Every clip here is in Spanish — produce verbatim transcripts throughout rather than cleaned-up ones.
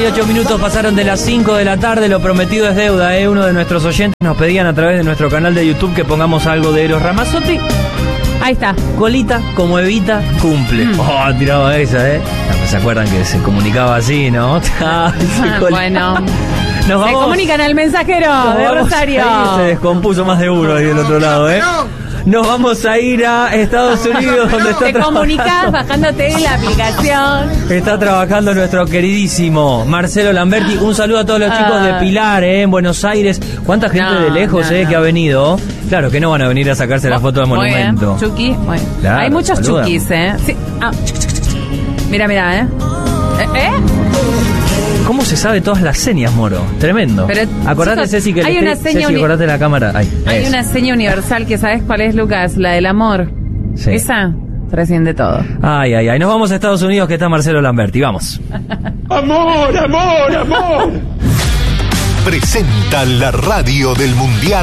dieciocho minutos pasaron de las cinco de la tarde, lo prometido es deuda, ¿eh? Uno de nuestros oyentes nos pedían a través de nuestro canal de YouTube que pongamos algo de Eros Ramazzotti. Ahí está. Colita, como Evita, cumple. Mm. Oh, tiraba esa, ¿eh? ¿Se acuerdan que se comunicaba así, no? Ah, bueno. Nos se vamos, comunican al mensajero de Rosario. Ahí se descompuso más de uno ahí del otro lado, ¿eh? Nos vamos a ir a Estados Unidos, donde está Te comunicás bajándote la aplicación. Está trabajando nuestro queridísimo Marcelo Lamberti. Un saludo a todos los chicos de Pilar, ¿eh? En Buenos Aires. ¿Cuánta gente no, de lejos, no, eh, no. que ha venido? Claro que no van a venir a sacarse la foto del monumento. Bien. Chucky, bueno. Claro, hay muchos saluda. Chukis, ¿eh? Sí. Ah. Mira, mira, ¿eh? ¿Eh? ¿Cómo se sabe todas las señas, Moro? Tremendo. Pero, acordate, chicos, Ceci, que hay una seña Ceci, acordate la cámara. Ay, hay es. una seña universal que ¿sabes cuál es, Lucas? La del amor. Sí. Esa trasciende todo. Ay, ay, ay. Nos vamos a Estados Unidos, que está Marcelo Lamberti. Vamos. Amor, amor, amor. Presenta la radio del Mundial.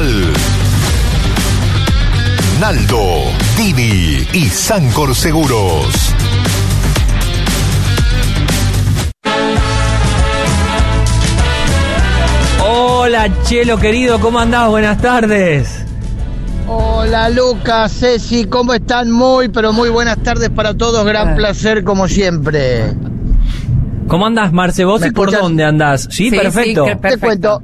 Naldo, Dini y Sancor Seguros. Hola, Chelo querido, ¿cómo andás? Buenas tardes. Hola, Lucas, Ceci, ¿cómo están? Muy, pero muy buenas tardes para todos. Gran placer, como siempre. ¿Cómo andás, Marce? ¿Vos y por dónde andás? Sí, sí perfecto. Sí, perfecto. Te cuento,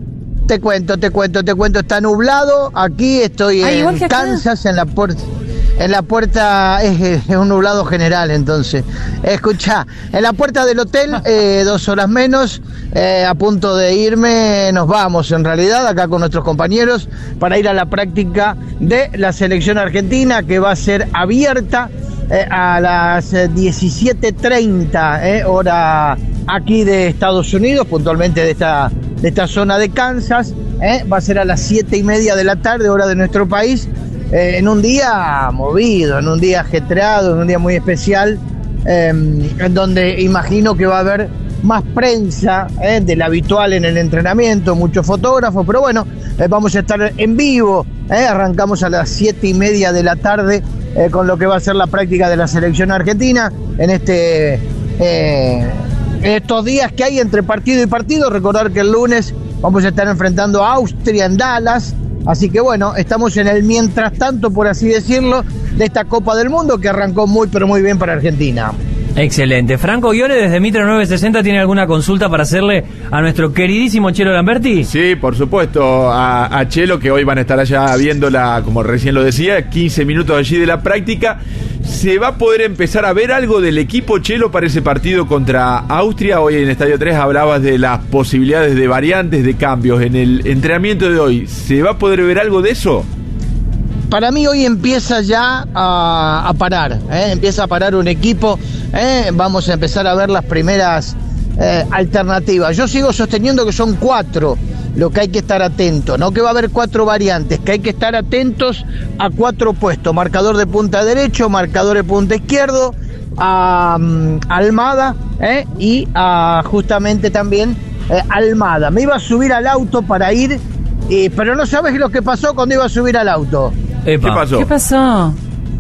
te cuento, te cuento, te cuento. Está nublado. Aquí estoy Ay, en Kansas, en la puerta. En la puerta, es, es un nublado general, entonces. Escuchá, en la puerta del hotel, eh, dos horas menos, eh, a punto de irme, nos vamos en realidad, acá con nuestros compañeros, para ir a la práctica de la selección argentina, que va a ser abierta eh, a las diecisiete treinta, eh, hora aquí de Estados Unidos, puntualmente de esta, de esta zona de Kansas, eh, va a ser a las siete y media de la tarde, hora de nuestro país. Eh, en un día movido, en un día ajetreado, en un día muy especial, eh, en donde imagino que va a haber más prensa eh, de la habitual en el entrenamiento, muchos fotógrafos, pero bueno, eh, vamos a estar en vivo, eh, arrancamos a las siete y media de la tarde eh, con lo que va a ser la práctica de la selección argentina en este eh, estos días que hay entre partido y partido. Recordar que el lunes vamos a estar enfrentando a Austria en Dallas. Así que bueno, estamos en el mientras tanto, por así decirlo, de esta Copa del Mundo que arrancó muy pero muy bien para Argentina. Excelente. Franco Guione desde Mitre novecientos sesenta tiene alguna consulta para hacerle a nuestro queridísimo Chelo Lamberti. Sí, por supuesto, a, a Chelo, que hoy van a estar allá viéndola, como recién lo decía, quince minutos allí de la práctica. ¿Se va a poder empezar a ver algo del equipo, Chelo, para ese partido contra Austria? Hoy en Estadio tres hablabas de las posibilidades de variantes, de cambios. En el entrenamiento de hoy, ¿se va a poder ver algo de eso? Para mí hoy empieza ya a, a parar, ¿eh? empieza a parar un equipo, ¿eh? Vamos a empezar a ver las primeras eh, alternativas. Yo sigo sosteniendo que son cuatro lo que hay que estar atento, no que va a haber cuatro variantes, que hay que estar atentos a cuatro puestos: marcador de punta derecho, marcador de punta izquierdo, a, a Almada ¿eh? y a justamente también eh, Almada. Me iba a subir al auto para ir, eh, pero no sabes lo que pasó cuando iba a subir al auto. Epa. ¿Qué pasó? ¿Qué pasó?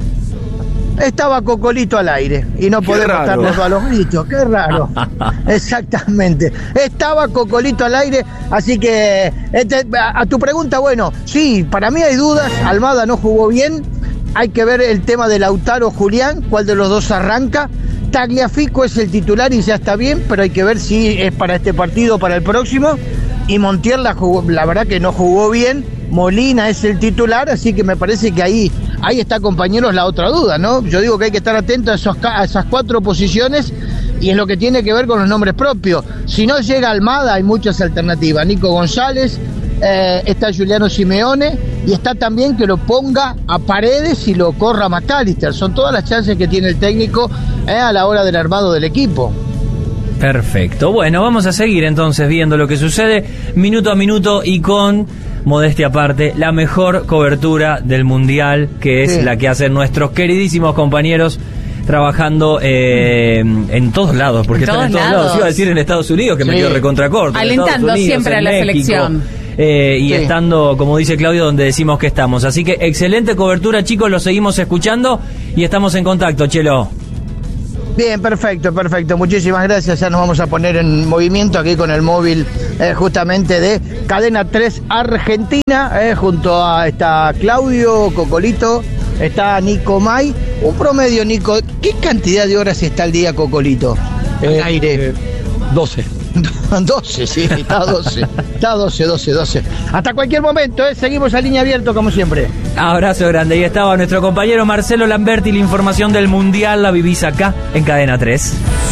Estaba Cocolito al aire y no podemos estarnos a los gritos. Qué raro. Exactamente. Estaba Cocolito al aire, así que este, a, a tu pregunta, bueno, sí, para mí hay dudas. Almada no jugó bien. Hay que ver el tema de Lautaro Julián, cuál de los dos arranca. Tagliafico es el titular y ya está bien, pero hay que ver si es para este partido o para el próximo. Y Montiel la, jugó, la verdad que no jugó bien. Molina es el titular, así que me parece que ahí, ahí está, compañeros, la otra duda, ¿no? Yo digo que hay que estar atento a, esos, a esas cuatro posiciones y es lo que tiene que ver con los nombres propios. Si no llega Almada, hay muchas alternativas. Nico González, eh, está Juliano Simeone y está también que lo ponga a Paredes y lo corra McAllister. Son todas las chances que tiene el técnico eh, a la hora del armado del equipo. Perfecto. Bueno, vamos a seguir entonces viendo lo que sucede minuto a minuto y con, modestia aparte, la mejor cobertura del Mundial, que es sí. la que hacen nuestros queridísimos compañeros trabajando eh, en todos lados, porque en están en todos lados. lados. Iba a decir en Estados Unidos, que sí. me quedo recontracorto. Alentando Unidos, siempre a la México, selección. Eh, y sí. estando, como dice Claudio, donde decimos que estamos. Así que excelente cobertura, chicos, lo seguimos escuchando y estamos en contacto, Chelo. Bien, perfecto, perfecto. Muchísimas gracias. Ya nos vamos a poner en movimiento aquí con el móvil eh, justamente de Cadena tres Argentina, eh, junto a está Claudio Cocolito, está Nico May. Un promedio, Nico, ¿qué cantidad de horas está al día Cocolito? Eh, aire. doce. doce, sí, está doce. Está doce, doce, doce. Hasta cualquier momento, ¿eh? Seguimos a línea abierta como siempre. Abrazo grande. Y estaba nuestro compañero Marcelo Lamberti. La información del Mundial la vivís acá en Cadena tres.